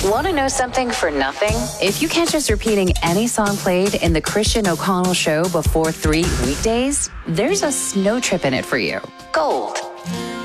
Want to know something for nothing? If you catch us repeating any song played in the Christian O'Connell Show before 3 weekdays, there's a snow trip in it for you. Gold.